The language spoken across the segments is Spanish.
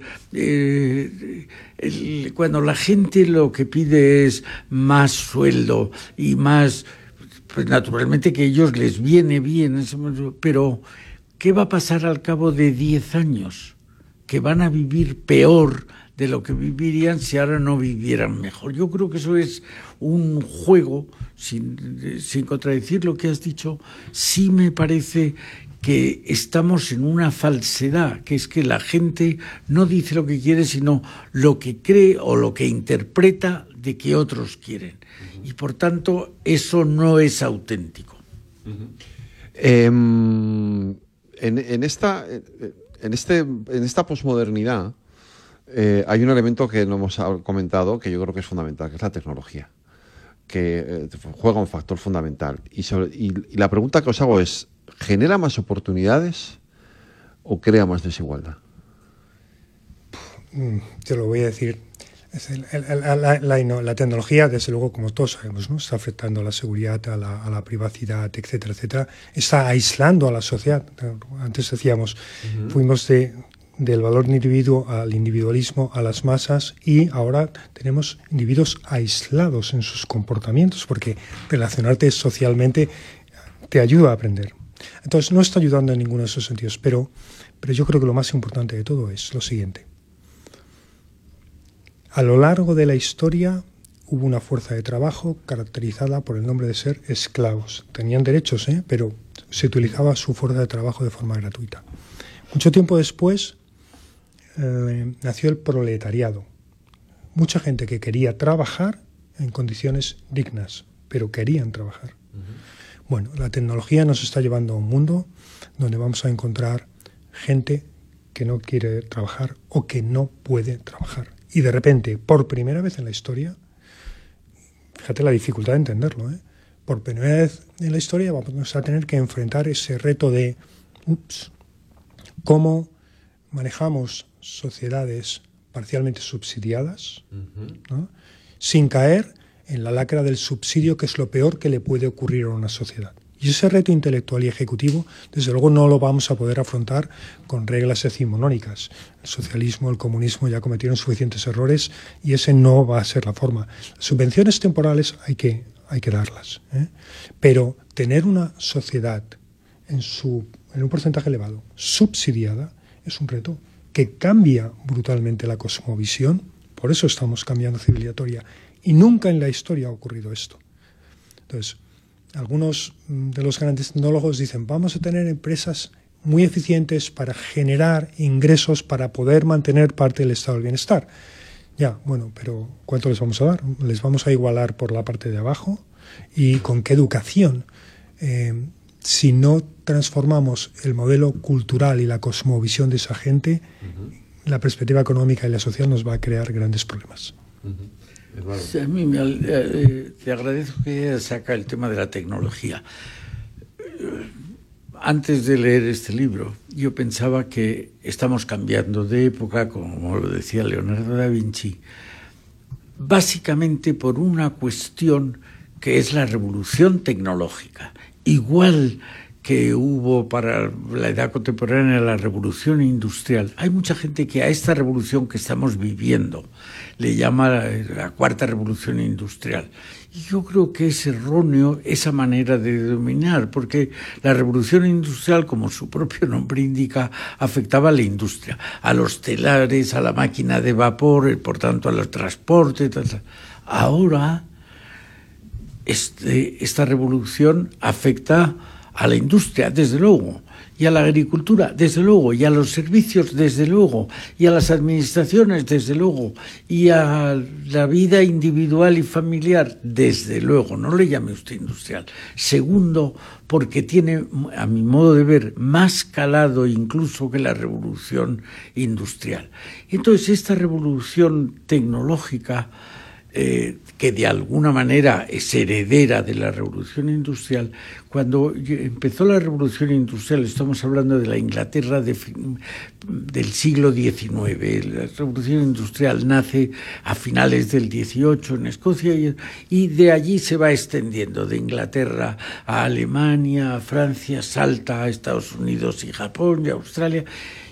cuando la gente lo que pide es más sueldo y más, pues naturalmente que a ellos les viene bien, pero ¿qué va a pasar al cabo de 10 años? Que van a vivir peor de lo que vivirían si ahora no vivieran mejor. Yo creo que eso es un juego, sin contradecir lo que has dicho, sí me parece que estamos en una falsedad, que es que la gente no dice lo que quiere, sino lo que cree o lo que interpreta de que otros quieren. Y por tanto, eso no es auténtico. En esta posmodernidad hay un elemento que no hemos comentado que yo creo que es fundamental, que es la tecnología, que juega un factor fundamental. Y la pregunta que os hago es, ¿genera más oportunidades o crea más desigualdad? Te lo voy a decir. La tecnología, desde luego, como todos sabemos, ¿no?, está afectando a la seguridad, a la privacidad, etcétera, etcétera. Está aislando a la sociedad. Antes decíamos, fuimos del valor individuo al individualismo, a las masas, y ahora tenemos individuos aislados en sus comportamientos, porque relacionarte socialmente te ayuda a aprender. Entonces, no está ayudando en ninguno de esos sentidos, pero yo creo que lo más importante de todo es lo siguiente. A lo largo de la historia hubo una fuerza de trabajo caracterizada por el nombre de ser esclavos. Tenían derechos, pero se utilizaba su fuerza de trabajo de forma gratuita. Mucho tiempo después nació el proletariado. Mucha gente que quería trabajar en condiciones dignas, pero querían trabajar. Bueno, la tecnología nos está llevando a un mundo donde vamos a encontrar gente que no quiere trabajar o que no puede trabajar. Y de repente, por primera vez en la historia, fíjate la dificultad de entenderlo, por primera vez en la historia vamos a tener que enfrentar ese reto de cómo manejamos sociedades parcialmente subsidiadas, ¿no?, sin caer en la lacra del subsidio, que es lo peor que le puede ocurrir a una sociedad. Y ese reto intelectual y ejecutivo, desde luego, no lo vamos a poder afrontar con reglas decimonónicas. El socialismo, el comunismo ya cometieron suficientes errores y ese no va a ser la forma. Las subvenciones temporales hay que darlas, pero tener una sociedad en un porcentaje elevado subsidiada es un reto que cambia brutalmente la cosmovisión. Por eso estamos cambiando civilizatoria. Y nunca en la historia ha ocurrido esto. Entonces, algunos de los grandes tecnólogos dicen, vamos a tener empresas muy eficientes para generar ingresos para poder mantener parte del estado del bienestar. Ya, bueno, pero ¿cuánto les vamos a dar? ¿Les vamos a igualar por la parte de abajo? ¿Y con qué educación? Si no transformamos el modelo cultural y la cosmovisión de esa gente, la perspectiva económica y la social nos va a crear grandes problemas. Sí, a mí te agradezco que saca el tema de la tecnología. Antes de leer este libro, yo pensaba que estamos cambiando de época, como lo decía Leonardo da Vinci, básicamente por una cuestión que es la revolución tecnológica. Igual que hubo para la edad contemporánea la revolución industrial, hay mucha gente que a esta revolución que estamos viviendo le llama la cuarta revolución industrial. Y yo creo que es erróneo esa manera de dominar, porque la revolución industrial, como su propio nombre indica, afectaba a la industria, a los telares, a la máquina de vapor, por tanto a los transportes, tal. Ahora esta revolución afecta a la industria, desde luego, y a la agricultura, desde luego, y a los servicios, desde luego, y a las administraciones, desde luego, y a la vida individual y familiar, desde luego. No le llame usted industrial. Segundo, porque tiene, a mi modo de ver, más calado incluso que la revolución industrial. Entonces, esta revolución tecnológica, que de alguna manera es heredera de la revolución industrial, cuando empezó la revolución industrial, estamos hablando de la Inglaterra del siglo XIX, la revolución industrial nace a finales del XVIII en Escocia y de allí se va extendiendo, de Inglaterra a Alemania, a Francia, salta a Estados Unidos y Japón y Australia.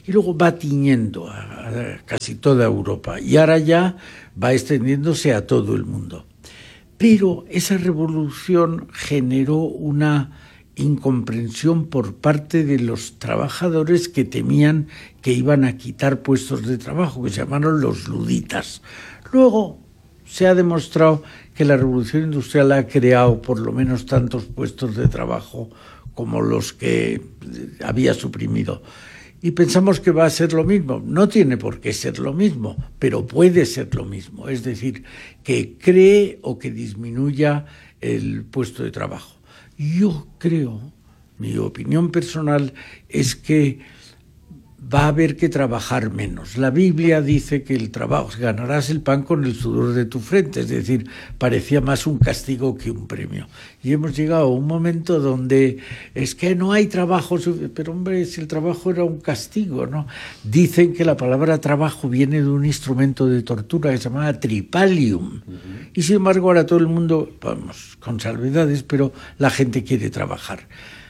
y luego va tiñendo a casi toda Europa y ahora ya va extendiéndose a todo el mundo. Pero esa revolución generó una incomprensión por parte de los trabajadores que temían que iban a quitar puestos de trabajo, que se llamaron los luditas. Luego se ha demostrado que la revolución industrial ha creado por lo menos tantos puestos de trabajo como los que había suprimido. Y pensamos que va a ser lo mismo. No tiene por qué ser lo mismo, pero puede ser lo mismo. Es decir, que cree o que disminuya el puesto de trabajo. Yo creo, mi opinión personal es que va a haber que trabajar menos. La Biblia dice que el trabajo, ganarás el pan con el sudor de tu frente, es decir, parecía más un castigo que un premio. Y hemos llegado a un momento donde es que no hay trabajo, pero hombre, si el trabajo era un castigo, ¿no? Dicen que la palabra trabajo viene de un instrumento de tortura que se llamaba tripalium. Y sin embargo ahora todo el mundo, vamos, con salvedades, pero la gente quiere trabajar.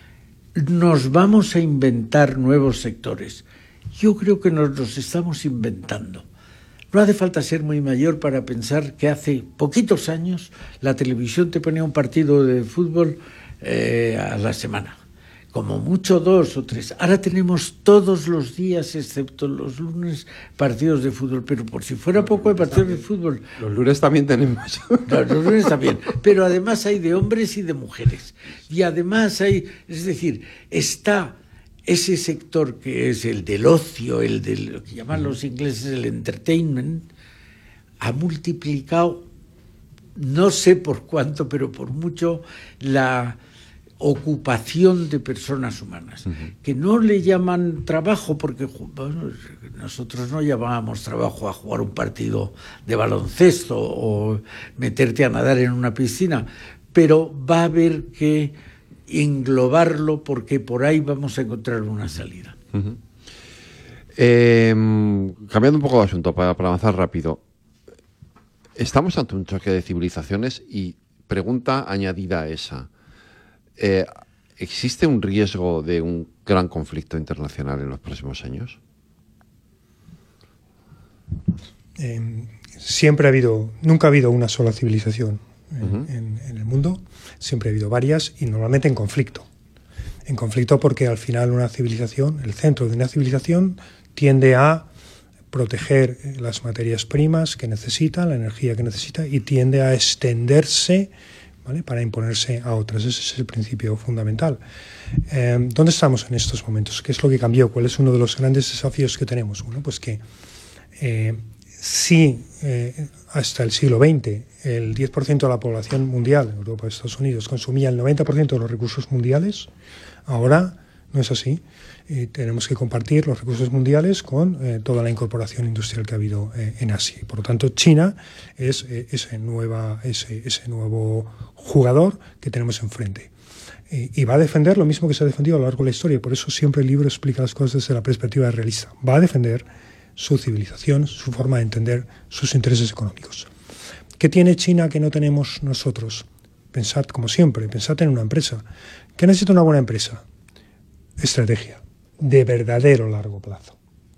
Nos vamos a inventar nuevos sectores. Yo creo que nos los estamos inventando. No hace falta ser muy mayor para pensar que hace poquitos años la televisión te ponía un partido de fútbol a la semana, como mucho 2 o 3. Ahora tenemos todos los días, excepto los lunes, partidos de fútbol, pero por si fuera poco hay partidos de fútbol. Los lunes también tenemos. No, los lunes también, pero además hay de hombres y de mujeres. Y además hay, es decir, está ese sector que es el del ocio, el de lo que llaman los ingleses el entertainment, ha multiplicado, no sé por cuánto, pero por mucho, la ocupación de personas humanas, que no le llaman trabajo, porque bueno, nosotros no llamábamos trabajo a jugar un partido de baloncesto o meterte a nadar en una piscina, pero va a haber que englobarlo porque por ahí vamos a encontrar una salida. Cambiando un poco de asunto para avanzar rápido, estamos ante un choque de civilizaciones y pregunta añadida a esa, ¿existe un riesgo de un gran conflicto internacional en los próximos años? Nunca ha habido una sola civilización en el mundo, siempre ha habido varias y normalmente en conflicto. En conflicto porque al final una civilización, el centro de una civilización tiende a proteger las materias primas que necesita, la energía que necesita y tiende a extenderse, ¿vale?, para imponerse a otras. Ese es el principio fundamental. ¿Dónde estamos en estos momentos? ¿Qué es lo que cambió? ¿Cuál es uno de los grandes desafíos que tenemos? Bueno, pues que si hasta el siglo XX el 10% de la población mundial, Europa y Estados Unidos, consumía el 90% de los recursos mundiales, ahora no es así. Tenemos que compartir los recursos mundiales con toda la incorporación industrial que ha habido en Asia. Y por lo tanto, China es ese nuevo jugador que tenemos enfrente. Y va a defender lo mismo que se ha defendido a lo largo de la historia. Y por eso siempre el libro explica las cosas desde la perspectiva realista. Va a defender su civilización, su forma de entender sus intereses económicos. ¿Qué tiene China que no tenemos nosotros? Pensad, como siempre, pensad en una empresa. ¿Qué necesita una buena empresa? Estrategia, de verdadero largo plazo.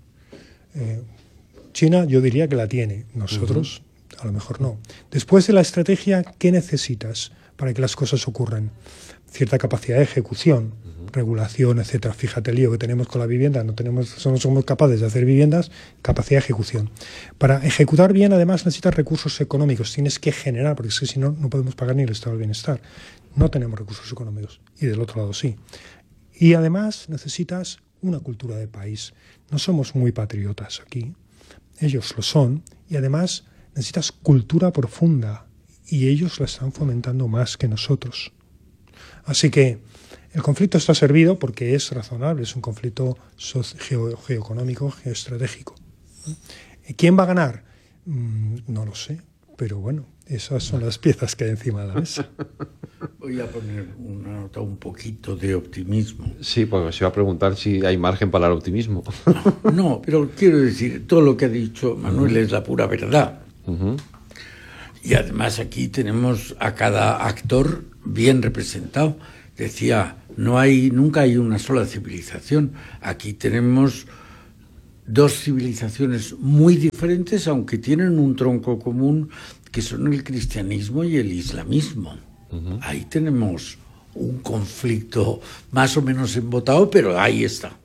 China yo diría que la tiene, nosotros a lo mejor no. Después de la estrategia, ¿qué necesitas para que las cosas ocurran? Cierta capacidad de ejecución, regulación, etcétera. Fíjate el lío que tenemos con la vivienda, no somos capaces de hacer viviendas, capacidad de ejecución. Para ejecutar bien, además, necesitas recursos económicos, tienes que generar, porque es que si no, no podemos pagar ni el estado del bienestar. No tenemos recursos económicos, y del otro lado sí. Y además necesitas una cultura de país. No somos muy patriotas aquí, ellos lo son, y además necesitas cultura profunda, y ellos la están fomentando más que nosotros. Así que el conflicto está servido porque es razonable, es un conflicto geoeconómico, geoestratégico. ¿Quién va a ganar? No lo sé, pero bueno, esas son las piezas que hay encima de la mesa. Voy a poner una nota un poquito de optimismo. Sí, porque se iba a preguntar si hay margen para el optimismo. No, pero quiero decir, todo lo que ha dicho Manuel es la pura verdad. Y además aquí tenemos a cada actor bien representado. Decía, nunca hay una sola civilización. Aquí tenemos dos civilizaciones muy diferentes, aunque tienen un tronco común, que son el cristianismo y el islamismo. Ahí tenemos un conflicto más o menos embotado, pero ahí está.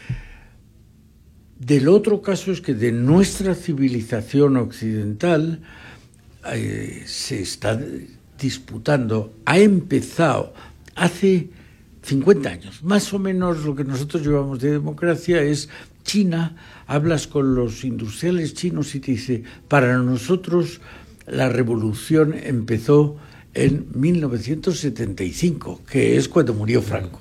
Del otro caso es que de nuestra civilización occidental se está disputando, ha empezado hace 50 años, más o menos lo que nosotros llevamos de democracia es China, hablas con los industriales chinos y te dice, para nosotros la revolución empezó en 1975, que es cuando murió Franco.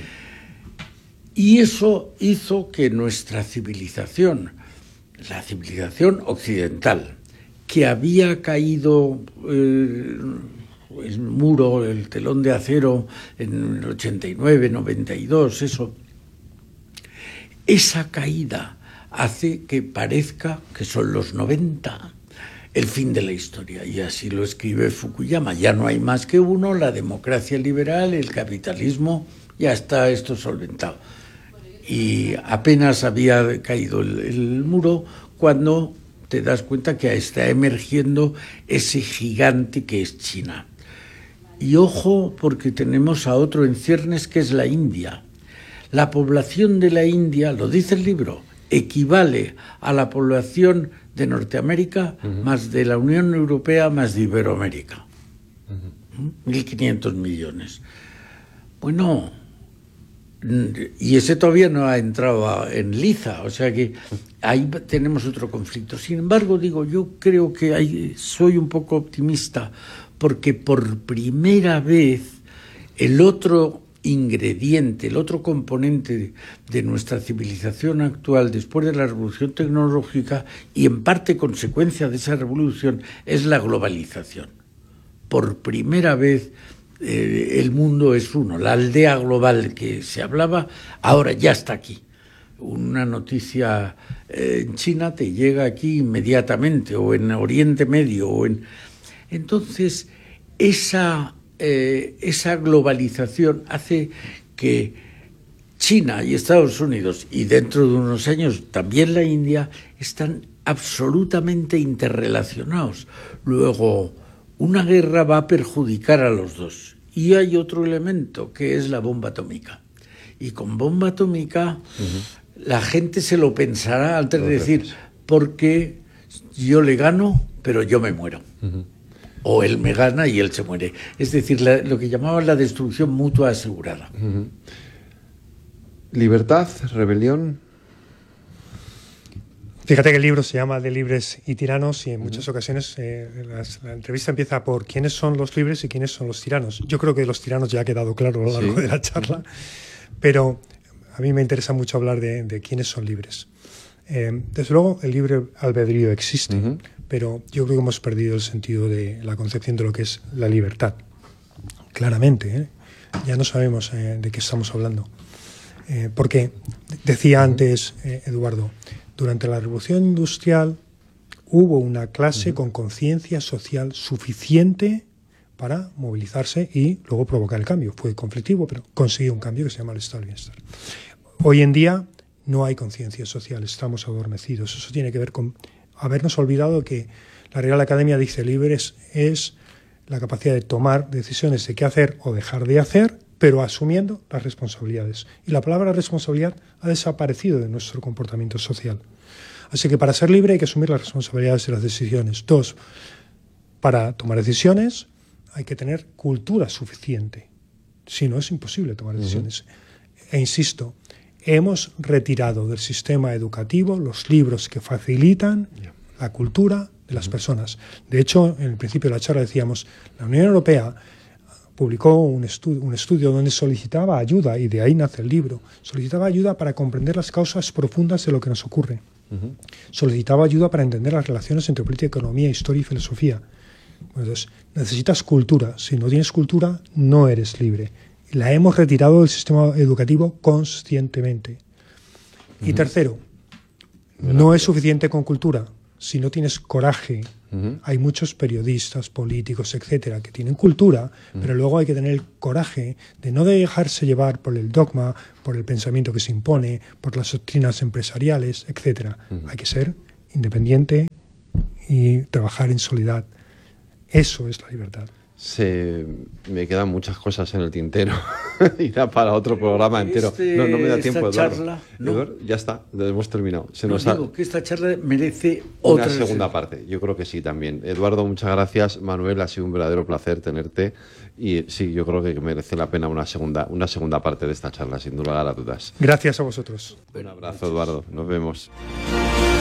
Y eso hizo que nuestra civilización, la civilización occidental, que había caído el muro, el telón de acero en el 89, 92, esa caída hace que parezca que son los 90 el fin de la historia, y así lo escribe Fukuyama. Ya no hay más que uno, la democracia liberal, el capitalismo, ya está esto solventado. Y apenas había caído el muro cuando te das cuenta que está emergiendo ese gigante que es China. Y ojo, porque tenemos a otro en ciernes que es la India. La población de la India, lo dice el libro, equivale a la población de Norteamérica, más de la Unión Europea, más de Iberoamérica. 1.500 millones. Bueno, y ese todavía no ha entrado en liza, o sea que ahí tenemos otro conflicto. Sin embargo, digo, yo creo que soy un poco optimista, porque por primera vez el otro ingrediente, el otro componente de nuestra civilización actual, después de la revolución tecnológica y en parte consecuencia de esa revolución, es la globalización. Por primera vez el mundo es uno, la aldea global que se hablaba, ahora ya está aquí. Una noticia en China te llega aquí inmediatamente, o en Oriente Medio, Entonces, esa globalización hace que China y Estados Unidos, y dentro de unos años también la India, están absolutamente interrelacionados. Luego, una guerra va a perjudicar a los dos. Y hay otro elemento, que es la bomba atómica. Y con bomba atómica, la gente se lo pensará antes de decir, porque yo le gano, pero yo me muero. O él me gana y él se muere. Es decir, lo que llamaban la destrucción mutua asegurada. Libertad, rebelión. Fíjate que el libro se llama De libres y tiranos, y en muchas ocasiones la entrevista empieza por quiénes son los libres y quiénes son los tiranos. Yo creo que los tiranos ya ha quedado claro a lo largo de la charla, pero a mí me interesa mucho hablar de quiénes son libres. Desde luego, el libre albedrío existe, pero yo creo que hemos perdido el sentido de la concepción de lo que es la libertad. Claramente, ya no sabemos de qué estamos hablando. Porque decía antes Eduardo, durante la Revolución Industrial hubo una clase con conciencia social suficiente para movilizarse y luego provocar el cambio. Fue conflictivo, pero consiguió un cambio que se llama el estado del bienestar. Hoy en día no hay conciencia social, estamos adormecidos. Eso tiene que ver con habernos olvidado que la Real Academia dice libres es la capacidad de tomar decisiones de qué hacer o dejar de hacer, pero asumiendo las responsabilidades. Y la palabra responsabilidad ha desaparecido de nuestro comportamiento social. Así que para ser libre hay que asumir las responsabilidades de las decisiones. 2, para tomar decisiones hay que tener cultura suficiente. Si no, es imposible tomar decisiones. E insisto, hemos retirado del sistema educativo los libros que facilitan la cultura de las personas. De hecho, en el principio de la charla decíamos, la Unión Europea publicó un estudio donde solicitaba ayuda, y de ahí nace el libro. Solicitaba ayuda para comprender las causas profundas de lo que nos ocurre. Solicitaba ayuda para entender las relaciones entre política, economía, historia y filosofía. Entonces, necesitas cultura. Si no tienes cultura, no eres libre. La hemos retirado del sistema educativo conscientemente. Y tercero, no es suficiente con cultura. si no tienes coraje, hay muchos periodistas, políticos, etcétera, que tienen cultura, pero luego hay que tener el coraje de no dejarse llevar por el dogma, por el pensamiento que se impone, por las doctrinas empresariales, etcétera. Hay que ser independiente y trabajar en soledad. Eso es la libertad. Me quedan muchas cosas en el tintero. Irá para otro programa entero. No me da tiempo, Eduardo. Charla, no. Eduardo, ya está, hemos terminado. Digo que esta charla merece una otra segunda parte. Yo creo que sí también. Eduardo, muchas gracias. Manuel, ha sido un verdadero placer tenerte. Y sí, yo creo que merece la pena una segunda parte de esta charla, sin lugar a dudas. Gracias a vosotros. Un abrazo, Eduardo. Nos vemos.